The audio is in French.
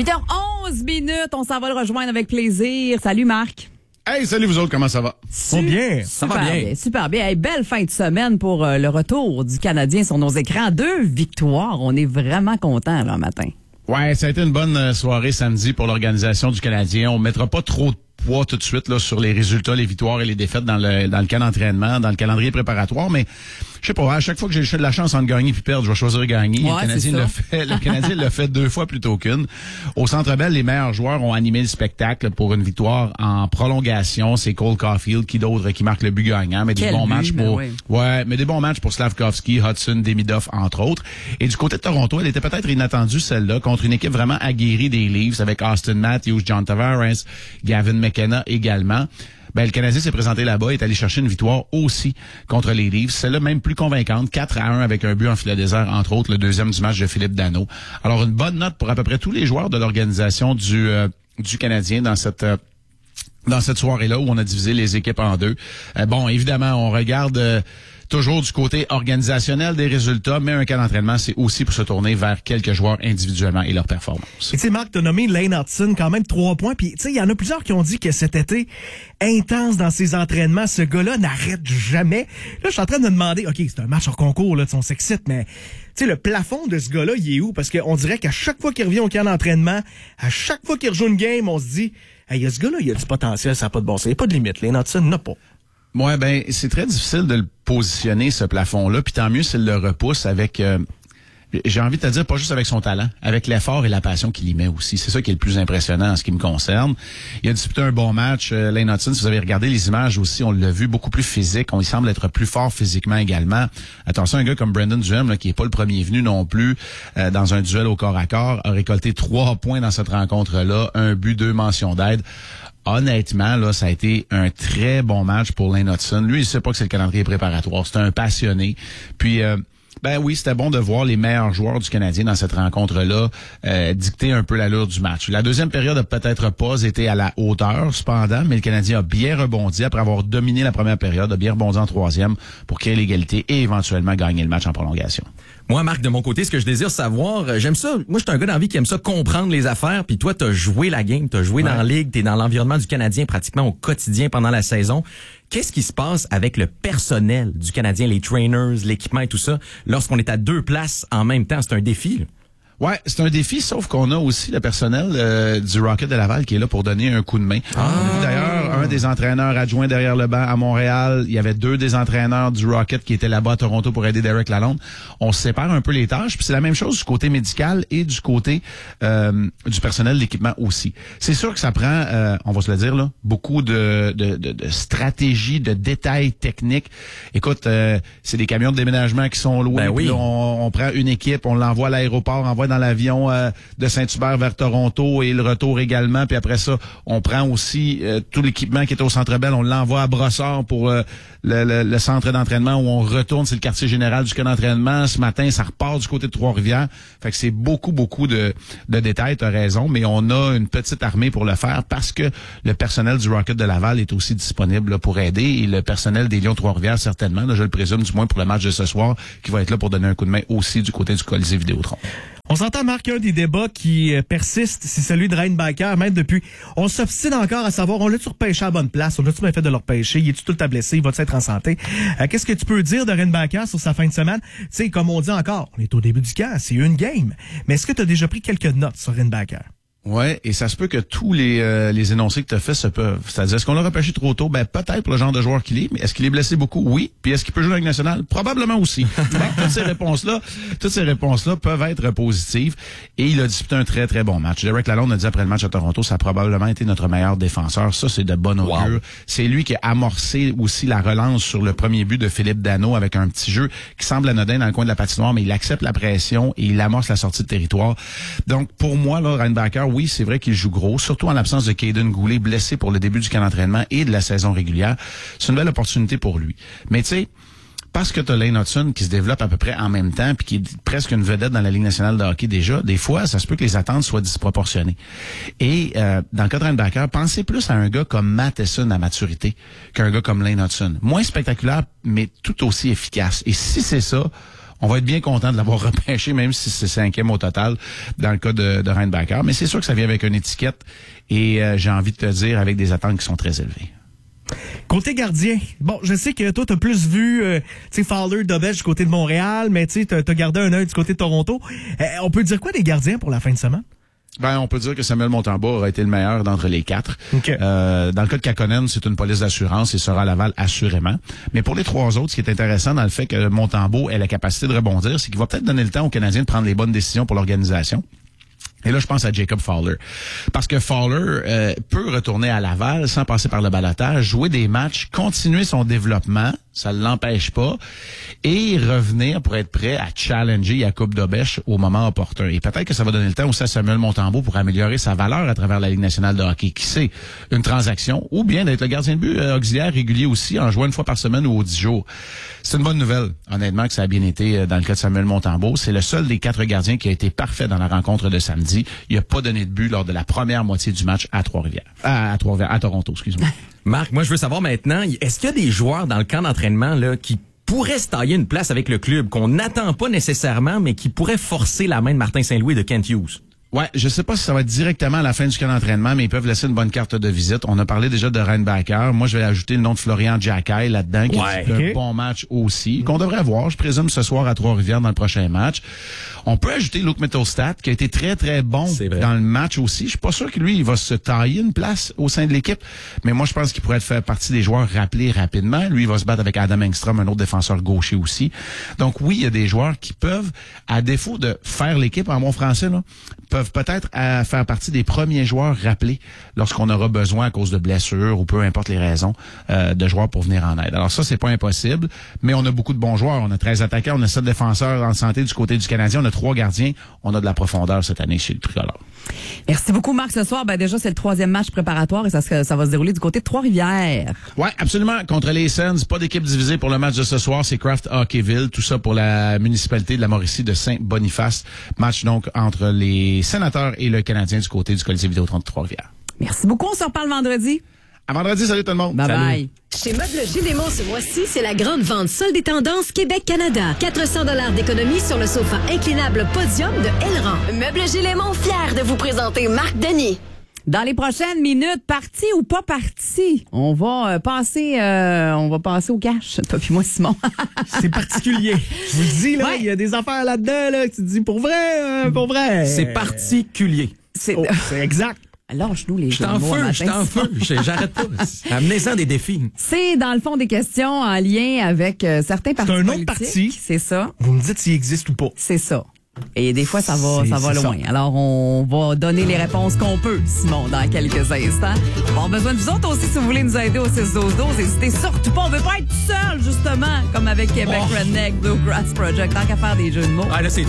8h11 minutes, on s'en va le rejoindre avec plaisir. Salut Marc. Hey, salut vous autres, comment ça va? Bien, ça va bien. Super bien. Hey, belle fin de semaine pour le retour du Canadien sur nos écrans. 2 victoires, on est vraiment contents là matin. Ouais, ça a été une bonne soirée samedi pour l'organisation du Canadien. On mettra pas trop de poids tout de suite là sur les résultats, les victoires et les défaites dans le camp d'entraînement, dans le calendrier préparatoire, mais je sais pas, à chaque fois que j'ai de la chance entre gagner puis perdre, je vais choisir gagner. Ouais, Le Canadien l'a fait 2 fois plutôt qu'une. Au Centre Bell, les meilleurs joueurs ont animé le spectacle pour une victoire en prolongation. C'est Cole Caulfield, qui d'autre qui marque le but gagnant, mais des bons matchs pour mais des bons matchs pour Slavkovski, Hudson, Demidov entre autres. Et du côté de Toronto, elle était peut-être inattendue celle-là contre une équipe vraiment aguerrie des Leafs avec Austin Matthews, John Tavares, Gavin McKenna également. Ben, le Canadien s'est présenté là-bas et est allé chercher une victoire aussi contre les Leafs. Celle-là même plus convaincante, 4-1 avec un but en filet désert, entre autres, le deuxième du match de Philippe Danault. Alors, une bonne note pour à peu près tous les joueurs de l'organisation du Canadien dans cette soirée-là où on a divisé les équipes en deux. Bon, évidemment, on regarde toujours du côté organisationnel des résultats, mais un camp d'entraînement, c'est aussi pour se tourner vers quelques joueurs individuellement et leur performance. Et tu sais, Marc, t'as nommé Lane Hudson, quand même 3 points. Puis, tu sais, il y en a plusieurs qui ont dit que cet été, intense dans ses entraînements, ce gars-là n'arrête jamais. Là, je suis en train de me demander, OK, c'est un match hors concours, là, on s'excite, mais tu sais, le plafond de ce gars-là, il est où? Parce qu'on dirait qu'à chaque fois qu'il revient au camp d'entraînement, à chaque fois qu'il rejoue une game, on se dit, hey, ce gars-là, il a du potentiel, ça n'a pas de bon sens. Il n'y a pas de limite. Lane Hudson n'a pas. Ouais, ben, c'est très difficile de le positionner, ce plafond-là, puis tant mieux s'il le repousse avec, j'ai envie de te dire, pas juste avec son talent, avec l'effort et la passion qu'il y met aussi. C'est ça qui est le plus impressionnant en ce qui me concerne. Il a disputé un bon match, Lane Hudson. Si vous avez regardé les images aussi, on l'a vu beaucoup plus physique. Il semble être plus fort physiquement également. Attention, un gars comme Brandon Duhem, là, qui est pas le premier venu non plus, dans un duel au corps à corps, a récolté 3 points dans cette rencontre-là, 1 but, 2 mentions d'aide. Honnêtement, là, ça a été un très bon match pour Lane Hudson. Lui, il sait pas que c'est le calendrier préparatoire. C'est un passionné. Puis, ben oui, c'était bon de voir les meilleurs joueurs du Canadien dans cette rencontre-là dicter un peu l'allure du match. La deuxième période a peut-être pas été à la hauteur, cependant, mais le Canadien a bien rebondi après avoir dominé la première période, a bien rebondi en troisième pour créer l'égalité et éventuellement gagner le match en prolongation. Moi, Marc, de mon côté, ce que je désire savoir, j'aime ça. Moi, je suis un gars d'envie qui aime ça comprendre les affaires. Puis toi, t'as joué la game, t'as joué dans la ligue, t'es dans l'environnement du Canadien pratiquement au quotidien pendant la saison. Qu'est-ce qui se passe avec le personnel du Canadien, les trainers, l'équipement et tout ça, lorsqu'on est à 2 places en même temps? C'est un défi, là. Ouais, c'est un défi, sauf qu'on a aussi le personnel du Rocket de Laval qui est là pour donner un coup de main. D'ailleurs, un des entraîneurs adjoints derrière le banc à Montréal, il y avait 2 des entraîneurs du Rocket qui étaient là-bas à Toronto pour aider Derek Lalonde. On se sépare un peu les tâches, puis c'est la même chose du côté médical et du côté du personnel de l'équipement aussi. C'est sûr que ça prend, on va se le dire là, beaucoup de stratégie, de détails techniques. Écoute, c'est des camions de déménagement qui sont loués. Ben oui. Puis là, on prend une équipe, on l'envoie à l'aéroport, envoie dans l'avion de Saint-Hubert vers Toronto et le retour également. Puis après ça, on prend aussi tout l'équipement qui est au Centre Bell, on l'envoie à Brossard pour le centre d'entraînement où on retourne, c'est le quartier général du camp d'entraînement. Ce matin, ça repart du côté de Trois-Rivières. Fait que c'est beaucoup de détails, t'as raison, mais on a une petite armée pour le faire parce que le personnel du Rocket de Laval est aussi disponible là, pour aider et le personnel des Lions Trois-Rivières certainement, là, je le présume, du moins pour le match de ce soir, qui va être là pour donner un coup de main aussi du côté du Colisée Vidéotron. On s'entend, Marc, un des débats qui persiste, c'est celui de Reinbacker, même depuis. On s'obstine encore à savoir, on l'a-tu repêché à la bonne place? On l'a-tu bien fait de le repêcher? Il est-tu tout le temps blessé? Il va-tu être en santé? Qu'est-ce que tu peux dire de Reinbacker sur sa fin de semaine? Tu sais, comme on dit encore, on est au début du camp, c'est une game. Mais est-ce que tu as déjà pris quelques notes sur Reinbacker? Ouais, et ça se peut que tous les énoncés que tu as fait se peuvent. C'est-à-dire, est-ce qu'on l'a repêché trop tôt? Ben, peut-être pour le genre de joueur qu'il est, mais est-ce qu'il est blessé beaucoup? Oui. Puis est-ce qu'il peut jouer avec national? Probablement aussi. toutes ces réponses-là peuvent être positives. Et il a disputé un très, très bon match. Derek Lalonde a dit après le match à Toronto, ça a probablement été notre meilleur défenseur. Ça, c'est de bon augure. Wow. C'est lui qui a amorcé aussi la relance sur le premier but de Philippe Danault avec un petit jeu qui semble anodin dans le coin de la patinoire, mais il accepte la pression et il amorce la sortie de territoire. Donc, pour moi, là, Reinbacker, oui, c'est vrai qu'il joue gros, surtout en l'absence de Caden Goulet, blessé pour le début du camp d'entraînement et de la saison régulière. C'est une belle opportunité pour lui. Mais tu sais, parce que t'as Lane Hudson qui se développe à peu près en même temps puis qui est presque une vedette dans la Ligue nationale de hockey déjà, des fois, ça se peut que les attentes soient disproportionnées. Et dans le cas de Reinbacker, pensez plus à un gars comme Matheson à maturité qu'un gars comme Lane Hudson. Moins spectaculaire, mais tout aussi efficace. Et si c'est ça, On va être bien content de l'avoir repêché, même si c'est 5e au total dans le cas de Reinbacker. Mais c'est sûr que ça vient avec une étiquette et j'ai envie de te dire avec des attentes qui sont très élevées. Côté gardien, bon, je sais que toi, t'as plus vu, tu sais, Fowler, Dobech du côté de Montréal, mais tu sais, t'as gardé un œil du côté de Toronto. On peut dire quoi des gardiens pour la fin de semaine? Ben, on peut dire que Samuel Montembeault aura été le meilleur d'entre les 4. Okay. Dans le cas de Kakkonen, c'est une police d'assurance et sera à Laval assurément. Mais pour les 3 autres, ce qui est intéressant dans le fait que Montembeault ait la capacité de rebondir, c'est qu'il va peut-être donner le temps aux Canadiens de prendre les bonnes décisions pour l'organisation. Et là, je pense à Jacob Fowler. Parce que Fowler peut retourner à Laval sans passer par le ballottage, jouer des matchs, continuer son développement, ça ne l'empêche pas, et revenir pour être prêt à challenger Jakub Dobech au moment opportun. Et peut-être que ça va donner le temps aussi à Samuel Montembeault pour améliorer sa valeur à travers la Ligue nationale de hockey. Qui sait, une transaction, ou bien d'être le gardien de but auxiliaire régulier aussi, en jouant une fois par semaine ou aux 10 jours. C'est une bonne nouvelle, honnêtement, que ça a bien été dans le cas de Samuel Montembeault. C'est le seul des 4 gardiens qui a été parfait dans la rencontre de samedi. Il n'a pas donné de but lors de la première moitié du match à Trois-Rivières. À Toronto, excuse-moi. Marc, moi, je veux savoir maintenant, est-ce qu'il y a des joueurs dans le camp d'entraînement là qui pourraient se tailler une place avec le club, qu'on n'attend pas nécessairement, mais qui pourraient forcer la main de Martin Saint-Louis et de Kent Hughes? Ouais, je sais pas si ça va être directement à la fin du camp d'entraînement, mais ils peuvent laisser une bonne carte de visite. On a parlé déjà de Reinbacker. Moi, je vais ajouter le nom de Florian Jacquet là-dedans, qui est un bon match aussi, qu'on devrait voir, je présume, ce soir à Trois-Rivières dans le prochain match. On peut ajouter Luke Mittelstadt, qui a été très, très bon dans le match aussi. Je suis pas sûr que lui, il va se tailler une place au sein de l'équipe, mais moi, je pense qu'il pourrait faire partie des joueurs rappelés rapidement. Lui, il va se battre avec Adam Engstrom, un autre défenseur gaucher aussi. Donc oui, il y a des joueurs qui peuvent, à défaut de faire l'équipe en bon français, là, peuvent peut-être faire partie des premiers joueurs rappelés lorsqu'on aura besoin à cause de blessures ou peu importe les raisons de joueurs pour venir en aide. Alors ça, c'est pas impossible, mais on a beaucoup de bons joueurs. On a 13 attaquants, on a 7 défenseurs en santé du côté du Canadien, on a 3 gardiens. On a de la profondeur cette année chez le Tricolore. Merci beaucoup, Marc. Ce soir, déjà, c'est le 3e match préparatoire et ça va se dérouler du côté de Trois-Rivières. Ouais, absolument. Contre les Sens, pas d'équipe divisée pour le match de ce soir. C'est Kraft Hockeyville. Tout ça pour la municipalité de la Mauricie de Saint-Boniface. Match donc entre les Sénateurs et le Canadien du côté du Colisée Vidéotron de Trois-Rivières. Merci beaucoup. On se reparle vendredi. À vendredi. Salut tout le monde. Bye salut. Bye. Chez Meubles Gédémont ce mois-ci, c'est la grande vente solde des tendances Québec-Canada. 400 $ d'économie sur le sofa inclinable Podium de Elran. Meubles Gédémont, fier de vous présenter Marc Denis. Dans les prochaines minutes, parti ou pas parti, on va passer au cash. Toi puis moi, Simon. C'est particulier. Je vous le dis, là, il y a des affaires là-dedans, là, que tu te dis pour vrai. C'est particulier. C'est exact. Lâche-nous les Je suis en feu. J'arrête pas. Amenez-en des défis. C'est dans le fond des questions en lien avec certains partis. C'est un autre autre parti. C'est ça. Vous me dites s'il existe ou pas. C'est ça. Et des fois, ça va loin. Ça. Alors, on va donner les réponses qu'on peut, Simon, dans quelques instants. On va avoir besoin de vous autres aussi si vous voulez nous aider au 6-12-12. N'hésitez surtout pas. On veut pas être seul, justement, comme avec Québec Redneck Bluegrass Project. Tant qu'à faire des jeux de mots. Ah, là, c'est